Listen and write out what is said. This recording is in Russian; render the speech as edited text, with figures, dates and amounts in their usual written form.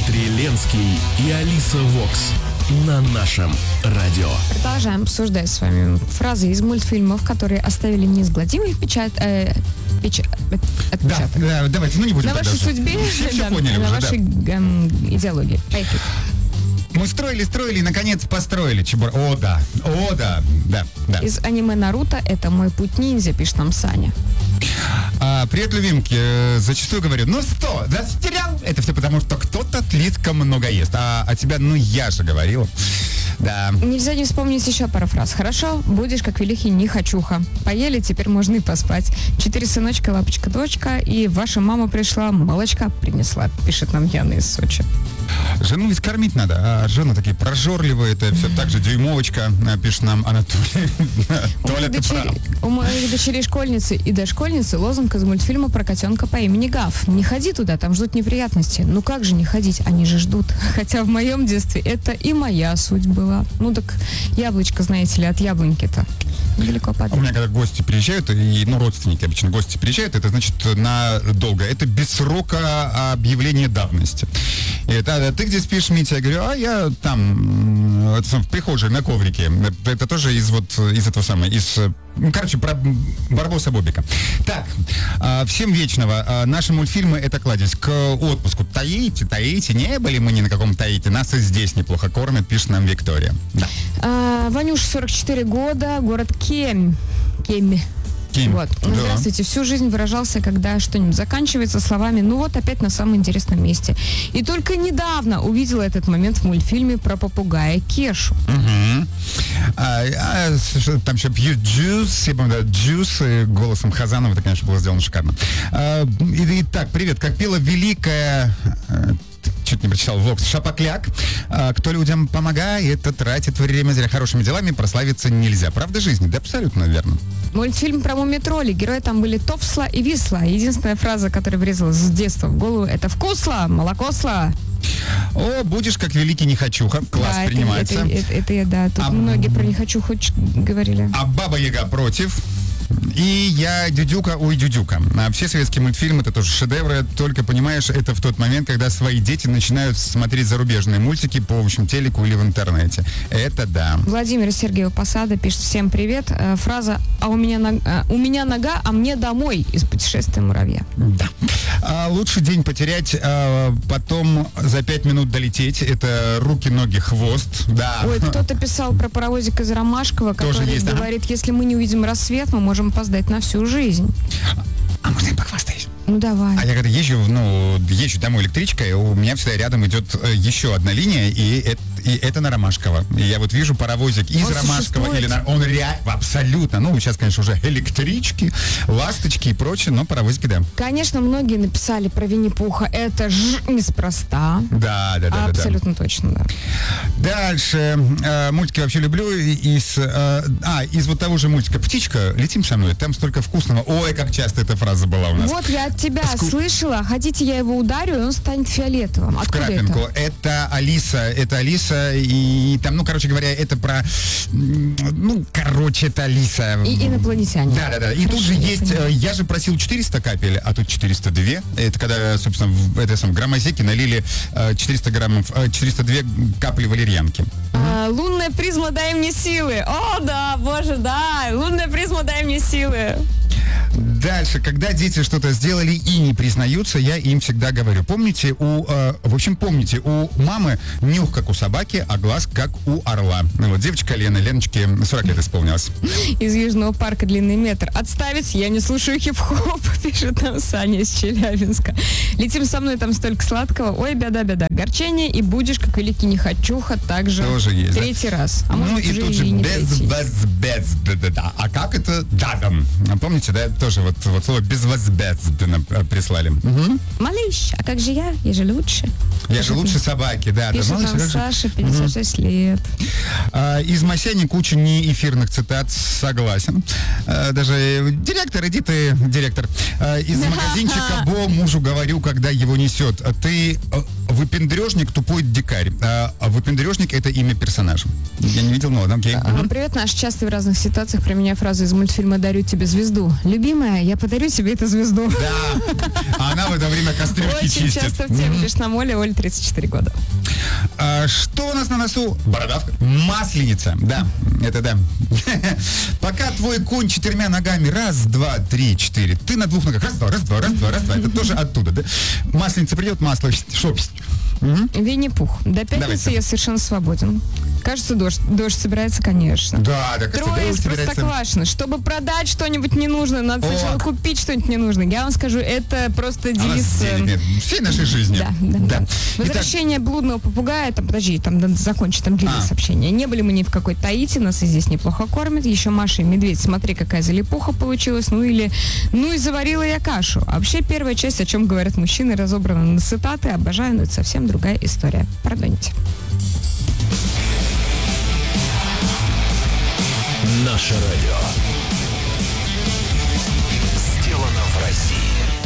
Дмитрий Ленский и Алиса Вокс на нашем радио. Продолжаем обсуждать с вами фразы из мультфильмов, которые оставили неизгладимый отпечаток. Да, давайте, не будем на вашей судьбе, все поняли на уже, вашей идеологии. Поехали. Мы строили и, наконец, построили Чебур. О, да. Из аниме Наруто «Это мой путь ниндзя», пишет нам Саня. Привет, любимки. Зачастую говорю, растерял. Это все потому, что кто-то слишком много ест. А тебя, я же говорил. Да. Нельзя не вспомнить еще пару фраз. Хорошо, будешь как великий нехочуха. Поели, теперь можно и поспать. 4 сыночка, лапочка, дочка. И ваша мама пришла, молочка принесла, пишет нам Яна из Сочи. Жену ведь кормить надо, а жены такие прожорливые, это все так же дюймовочка, пишет нам Анатолий. У моих дочерей-школьницы и дошкольницы лозунг из мультфильма про котенка по имени Гав. Не ходи туда, там ждут неприятности. Ну как же не ходить, они же ждут. Хотя в моем детстве это и моя суть была. Так яблочко, знаете ли, от яблоньки-то далеко падает. У меня когда гости приезжают, и родственники обычно гости приезжают, это значит надолго. Это без срока объявления давности. Ты где спишь, Митя? Я говорю, я там, в прихожей, на коврике. Это тоже из этого самого, про Барбоса Бобика. Так, всем вечного. Наши мультфильмы — это кладезь к отпуску. Таити, не были мы ни на каком Таити. Нас и здесь неплохо кормят, пишет нам Виктория. Да. Ванюш, 44 года, город Кемь. Вот. Да. Здравствуйте. Всю жизнь выражался, когда что-нибудь заканчивается словами опять на самом интересном месте. И только недавно увидела этот момент в мультфильме про попугая Кешу. Угу. Там еще пьют джус, голосом Хазанова, это, конечно, было сделано шикарно. Итак, привет. Как пела великая... Чуть не прочитал Вокс. Шапокляк. Кто людям помогает, тратит время зря. Хорошими делами прославиться нельзя. Правда жизни? Да, абсолютно верно. Мультфильм про мумий-тролли. Герои там были Топсла и Висла. Единственная фраза, которая врезалась с детства в голову, это «вкусло, молокосло». О, будешь как великий нехочуха. Класс, да, принимается. Это я, да. Тут многие про нехочуху говорили. А Баба Яга против. И я Дюдюка, Дюдюка. Все советские мультфильмы — это тоже шедевры, только, понимаешь, это в тот момент, когда свои дети начинают смотреть зарубежные мультики по общему телеку или в интернете. Это да. Владимир из Сергеева Посада пишет: всем привет. Фраза у меня нога, а мне домой» из «Путешествия муравья». Да. Лучше день потерять, потом за 5 минут долететь. Это руки, ноги, хвост. Да. Ой, кто-то писал про паровозик из Ромашкова, который есть, говорит, если мы не увидим рассвет, мы можем опоздать на всю жизнь. А можно я похвастаюсь? Давай. А я когда езжу домой электричкой, у меня всегда рядом идет еще одна линия, и это на Ромашково. И я вижу паровозик из Ромашкова. Он реально, абсолютно. Сейчас, конечно, уже электрички, ласточки и прочее, но паровозики, да. Конечно, многие написали про Винни-Пуха. Это ж неспроста. Да. Абсолютно точно, да. Дальше. Мультики вообще люблю. Из того же мультика «Птичка, летим со мной». Там столько вкусного. Ой, как часто эта фраза была у нас. Вот я от тебя слышала. Хотите, я его ударю, и он станет фиолетовым. Откуда в крапинку. Это Алиса, и там, говоря, это про... это Алиса. И инопланетяне. Да. И тут же есть... Я же просил 400 капель, а тут 402. Это когда, собственно, в громозеке налили 402 капли валерьянки. Лунная призма, дай мне силы. О, да, боже, да. Лунная призма, дай мне силы. Дальше, когда дети что-то сделали и не признаются, я им всегда говорю. Помните, у мамы нюх, как у собаки, а глаз, как у орла. Девочка Леночке 40 лет исполнилось. Из Южного парка длинный метр. Отставить, я не слушаю хип-хоп, пишет нам Саня из Челябинска. Летим со мной, там столько сладкого. Ой, беда. Горчение, и будешь, как великий нехочуха, также тоже есть, третий раз. А может, и тут же без. А как это дадом? Помните, да? Тоже слово безвозмездно прислали. Угу. Малыш, а как же я? Я же лучше. Я же лучше собаки, да. Пишет нам Саша, 56 лет. Из Масяни куча неэфирных цитат, согласен. Даже директор, иди ты, директор. Из магазинчика Бо мужу говорю, когда его несет. Ты Выпендрежник, тупой дикарь. А выпендрежник — это имя персонажа. Я не видел, но окей. Привет, Наш. Часто в разных ситуациях применяю фразу из мультфильма «Дарю тебе звезду». Любимая, я подарю тебе эту звезду. Да. А она в это время кострюшки Очень чистит. часто в теме. Пишет нам Оля, 34 года. Что у нас на носу? Бородавка. Масленица. Да, это да. Пока твой конь 4 ногами. Раз, два, три, 4. Ты на 2 ногах. Раз, два, раз, два, раз, два, раз, два. Это тоже оттуда, да? Масленица придет, масло шопсть. Винни-Пух. До пятницы Давайте. я совершенно свободен. Кажется, дождь. Дождь собирается, конечно. Да, да, Трое из Простоквашино. Чтобы продать что-нибудь ненужное, надо сначала купить что-нибудь ненужное. Я вам скажу, это просто девиз... всей нашей жизни. Да. Возвращение блудного попугая, там, подожди, там надо закончить, там длинное сообщение. Не были мы ни в какой Таити, нас и здесь неплохо кормят. Еще Маша и Медведь, смотри, какая залипуха получилась. Ну и заварила я кашу. А вообще первая часть, о чем говорят мужчины, разобрана на цитаты. Обожаю, но это совсем другая история. Пардоните. Наше радио.